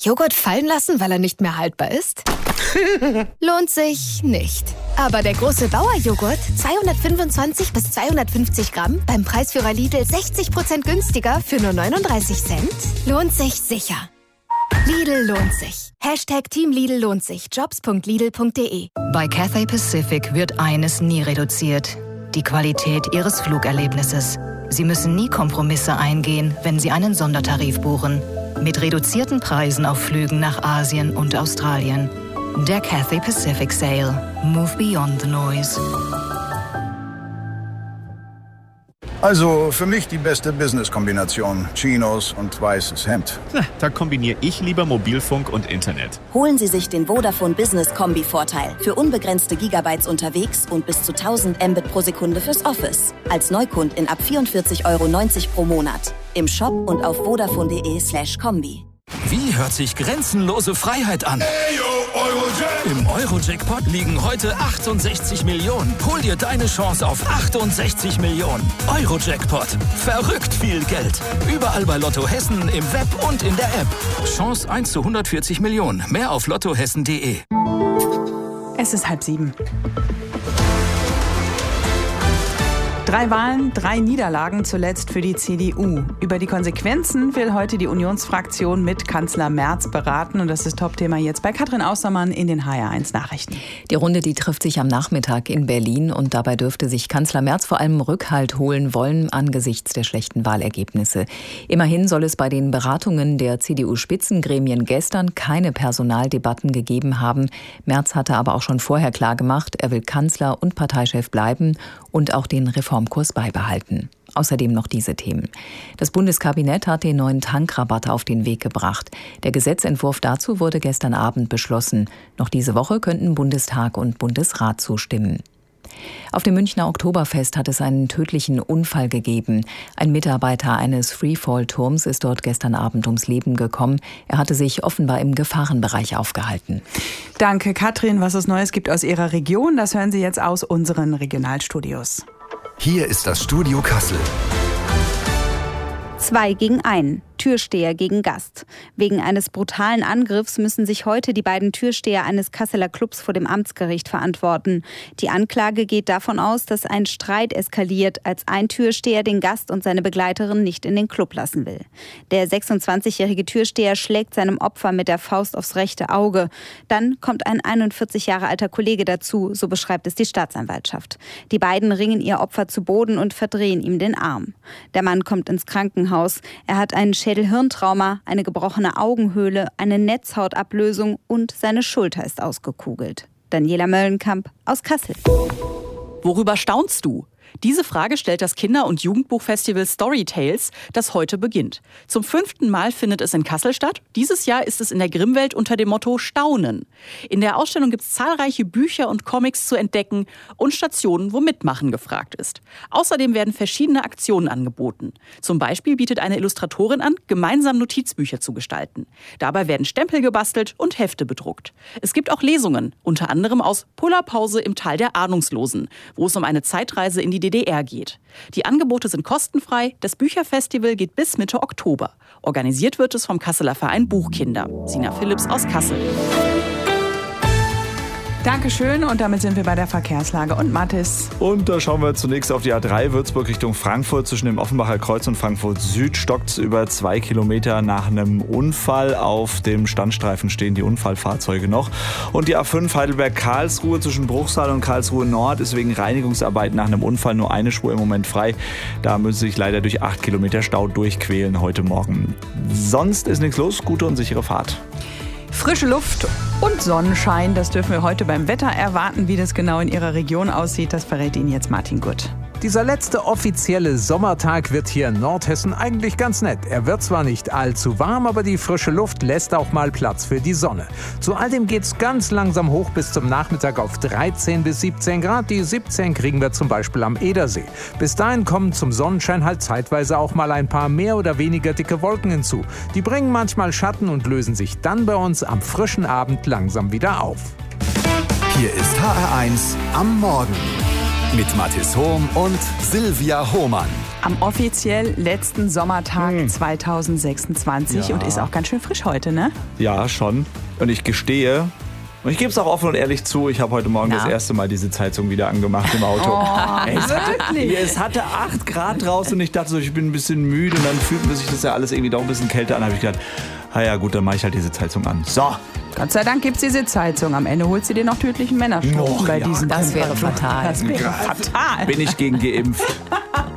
Joghurt fallen lassen, weil er nicht mehr haltbar ist? Lohnt sich nicht. Aber der große Bauer-Joghurt, 225 bis 250 Gramm, beim Preisführer Lidl 60% günstiger für nur 39 Cent, lohnt sich sicher. Lidl lohnt sich. #Team Lidl lohnt sich. Jobs.lidl.de. Bei Cathay Pacific wird eines nie reduziert: die Qualität Ihres Flugerlebnisses. Sie müssen nie Kompromisse eingehen, wenn Sie einen Sondertarif buchen. Mit reduzierten Preisen auf Flügen nach Asien und Australien. Der Cathay Pacific Sale. Move beyond the noise. Also für mich die beste Business-Kombination. Chinos und weißes Hemd. Da kombiniere ich lieber Mobilfunk und Internet. Holen Sie sich den Vodafone Business Kombi-Vorteil. Für unbegrenzte Gigabytes unterwegs und bis zu 1000 Mbit pro Sekunde fürs Office. Als Neukundin ab 44,90 € pro Monat. Im Shop und auf vodafone.de/kombi. Wie hört sich grenzenlose Freiheit an? Im Euro-Jackpot liegen heute 68 Millionen. Hol dir deine Chance auf 68 Millionen. Euro-Jackpot. Verrückt viel Geld. Überall bei Lotto Hessen, im Web und in der App. Chance 1 zu 140 Millionen. Mehr auf lottohessen.de. Es ist 6:30. 3 Wahlen, 3 Niederlagen zuletzt für die CDU. Über die Konsequenzen will heute die Unionsfraktion mit Kanzler Merz beraten. Und das ist Topthema jetzt bei Katrin Austermann in den HR1 Nachrichten. Die Runde, die trifft sich am Nachmittag in Berlin. Und dabei dürfte sich Kanzler Merz vor allem Rückhalt holen wollen angesichts der schlechten Wahlergebnisse. Immerhin soll es bei den Beratungen der CDU-Spitzengremien gestern keine Personaldebatten gegeben haben. Merz hatte aber auch schon vorher klargemacht, er will Kanzler und Parteichef bleiben und auch den Reformkurs beibehalten. Außerdem noch diese Themen. Das Bundeskabinett hat den neuen Tankrabatt auf den Weg gebracht. Der Gesetzentwurf dazu wurde gestern Abend beschlossen. Noch diese Woche könnten Bundestag und Bundesrat zustimmen. Auf dem Münchner Oktoberfest hat es einen tödlichen Unfall gegeben. Ein Mitarbeiter eines Freefall-Turms ist dort gestern Abend ums Leben gekommen. Er hatte sich offenbar im Gefahrenbereich aufgehalten. Danke, Katrin. Was es Neues gibt aus Ihrer Region, das hören Sie jetzt aus unseren Regionalstudios. Hier ist das Studio Kassel. 2 gegen 1. Türsteher gegen Gast. Wegen eines brutalen Angriffs müssen sich heute die beiden Türsteher eines Kasseler Clubs vor dem Amtsgericht verantworten. Die Anklage geht davon aus, dass ein Streit eskaliert, als ein Türsteher den Gast und seine Begleiterin nicht in den Club lassen will. Der 26-jährige Türsteher schlägt seinem Opfer mit der Faust aufs rechte Auge. Dann kommt ein 41 Jahre alter Kollege dazu, so beschreibt es die Staatsanwaltschaft. Die beiden ringen ihr Opfer zu Boden und verdrehen ihm den Arm. Der Mann kommt ins Krankenhaus. Er hat einen Schädel-Hirntrauma, eine gebrochene Augenhöhle, eine Netzhautablösung und seine Schulter ist ausgekugelt. Daniela Möllenkamp aus Kassel. Worüber staunst du? Diese Frage stellt das Kinder- und Jugendbuchfestival Storytales, das heute beginnt. Zum 5. Mal findet es in Kassel statt. Dieses Jahr ist es in der Grimmwelt unter dem Motto Staunen. In der Ausstellung gibt es zahlreiche Bücher und Comics zu entdecken und Stationen, wo Mitmachen gefragt ist. Außerdem werden verschiedene Aktionen angeboten. Zum Beispiel bietet eine Illustratorin an, gemeinsam Notizbücher zu gestalten. Dabei werden Stempel gebastelt und Hefte bedruckt. Es gibt auch Lesungen, unter anderem aus Pullerpause im Tal der Ahnungslosen, wo es um eine Zeitreise in die DDR geht. Die Angebote sind kostenfrei. Das Bücherfestival geht bis Mitte Oktober. Organisiert wird es vom Kasseler Verein Buchkinder. Sina Philipps aus Kassel. Dankeschön und damit sind wir bei der Verkehrslage und Mathis. Und da schauen wir zunächst auf die A3 Würzburg Richtung Frankfurt. Zwischen dem Offenbacher Kreuz und Frankfurt Süd stockt es über 2 Kilometer nach einem Unfall. Auf dem Standstreifen stehen die Unfallfahrzeuge noch. Und die A5 Heidelberg-Karlsruhe zwischen Bruchsal und Karlsruhe Nord ist wegen Reinigungsarbeit nach einem Unfall nur eine Spur im Moment frei. Da müssen Sie sich leider durch 8 Kilometer Stau durchquälen heute Morgen. Sonst ist nichts los. Gute und sichere Fahrt. Frische Luft und Sonnenschein, das dürfen wir heute beim Wetter erwarten. Wie das genau in Ihrer Region aussieht, das verrät Ihnen jetzt Martin Gutt. Dieser letzte offizielle Sommertag wird hier in Nordhessen eigentlich ganz nett. Er wird zwar nicht allzu warm, aber die frische Luft lässt auch mal Platz für die Sonne. Zu all dem geht's ganz langsam hoch bis zum Nachmittag auf 13 bis 17 Grad. Die 17 kriegen wir zum Beispiel am Edersee. Bis dahin kommen zum Sonnenschein halt zeitweise auch mal ein paar mehr oder weniger dicke Wolken hinzu. Die bringen manchmal Schatten und lösen sich dann bei uns am frischen Abend langsam wieder auf. Hier ist HR1 am Morgen. Mit Mathis Hohm und Silvia Hohmann. Am offiziell letzten Sommertag 2026 und ist auch ganz schön frisch heute, ne? Ja, schon. Und ich gestehe, und ich gebe es auch offen und ehrlich zu, ich habe heute Morgen das erste Mal diese Heizung wieder angemacht im Auto. Es hatte 8 Grad draußen und ich dachte so, ich bin ein bisschen müde und dann fühlt sich das ja alles irgendwie doch ein bisschen kälter an. Da habe ich gedacht, ja gut, dann mache ich halt diese Heizung an. So. Gott sei Dank gibt es diese Heizung. Am Ende holt sie dir noch tödlichen Männerschnupfen bei diesen Das wäre fatal. Das wäre fatal. Bin ich gegen geimpft.